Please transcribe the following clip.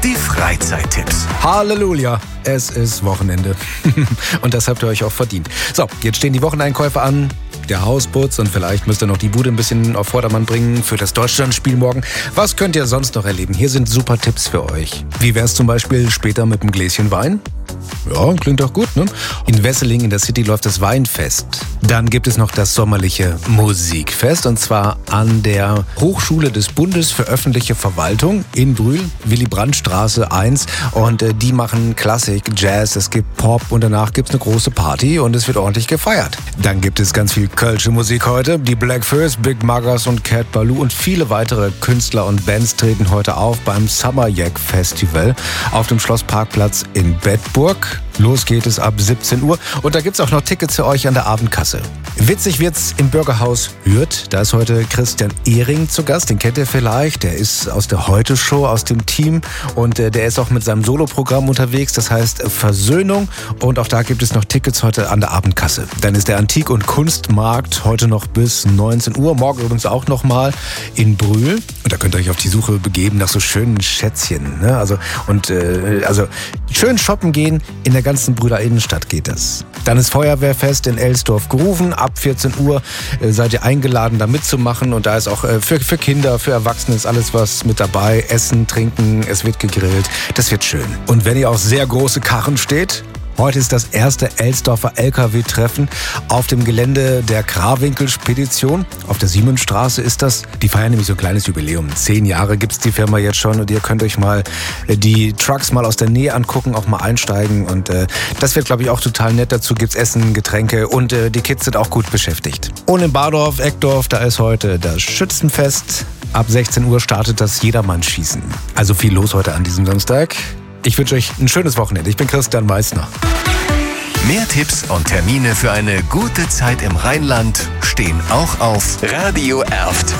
die Freizeittipps. Halleluja, es ist Wochenende. Und das habt ihr euch auch verdient. So, jetzt stehen die Wocheneinkäufe an. Der Hausputz und vielleicht müsst ihr noch die Bude ein bisschen auf Vordermann bringen für das Deutschlandspiel morgen. Was könnt ihr sonst noch erleben? Hier sind super Tipps für euch. Wie wär's zum Beispiel später mit einem Gläschen Wein? Ja, klingt doch gut, ne? In Wesseling in der City läuft das Weinfest. Dann gibt es noch das sommerliche Musikfest und zwar an der Hochschule des Bundes für öffentliche Verwaltung in Brühl, Willy-Brandt-Straße 1. Und die machen Klassik, Jazz, es gibt Pop und danach gibt's eine große Party und es wird ordentlich gefeiert. Dann gibt es ganz viel kölsche Musik heute. Die Black First, Big Muggers und Cat Baloo und viele weitere Künstler und Bands treten heute auf beim Summer Yak Festival auf dem Schlossparkplatz in Bedburg. Los geht es ab 17 Uhr und da gibt's auch noch Tickets für euch an der Abendkasse. Witzig wird's im Bürgerhaus Hürth. Da ist heute Christian Ehring zu Gast. Den kennt ihr vielleicht. Der ist aus der Heute-Show, aus dem Team. Und der ist auch mit seinem Soloprogramm unterwegs. Das heißt Versöhnung. Und auch da gibt es noch Tickets heute an der Abendkasse. Dann ist der Antik- und Kunstmarkt heute noch bis 19 Uhr. Morgen übrigens auch nochmal in Brühl. Und da könnt ihr euch auf die Suche begeben nach so schönen Schätzchen. Ne? Also schön shoppen gehen. In der ganzen Brühler Innenstadt geht das. Dann ist Feuerwehrfest in Elsdorf-Gruven. Ab 14 Uhr seid ihr eingeladen, da mitzumachen. Und da ist auch für Kinder, für Erwachsene ist alles was mit dabei. Essen, trinken, es wird gegrillt. Das wird schön. Und wenn ihr auf sehr große Karren steht, heute ist das erste Elsdorfer LKW-Treffen auf dem Gelände der Krawinkel-Spedition. Auf der Siemensstraße ist das. Die feiern nämlich so ein kleines Jubiläum. 10 Jahre gibt's die Firma jetzt schon und ihr könnt euch mal die Trucks mal aus der Nähe angucken, auch mal einsteigen. Und das wird, glaube ich, auch total nett. Dazu gibt's Essen, Getränke und die Kids sind auch gut beschäftigt. Und in Bardorf, Eckdorf, da ist heute das Schützenfest. Ab 16 Uhr startet das Jedermann-Schießen. Also viel los heute an diesem Samstag. Ich wünsche euch ein schönes Wochenende. Ich bin Christian Meissner. Mehr Tipps und Termine für eine gute Zeit im Rheinland stehen auch auf Radio Erft.